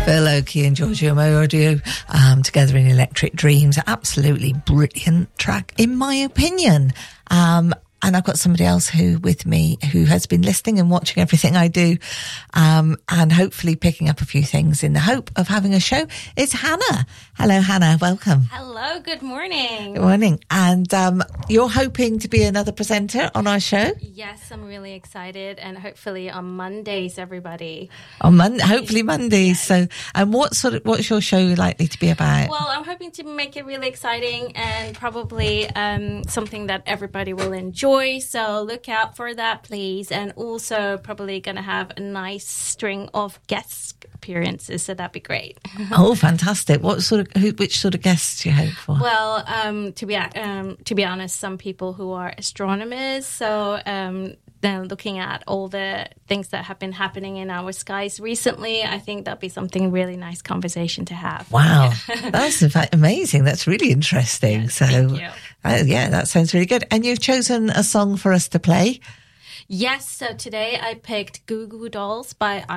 Bill Oakey and Giorgio Moroder together in Electric Dreams. Absolutely brilliant track, in my opinion. And I've got somebody else with me who has been listening and watching everything I do, and hopefully picking up a few things in the hope of having a show. It's Hannah. Hello, Hannah. Welcome. Hello. Good morning. Good morning. And you're hoping to be another presenter on our show? Yes, I'm really excited, and hopefully on Mondays, everybody. On hopefully Mondays. Yes. So, and what's your show likely to be about? Well, I'm hoping to make it really exciting and probably something that everybody will enjoy. So look out for that, please. And also probably going to have a nice string of guest appearances. So that'd be great. Oh, fantastic. Which sort of guests do you hope for? Well, to be honest, some people who are astronomers. So then looking at all the things that have been happening in our skies recently, I think that'd be something really nice conversation to have. Wow. That's in fact amazing. That's really interesting. Yes, so, thank you. Yeah, that sounds really good. And you've chosen a song for us to play? Yes. So today I picked Goo Goo Dolls by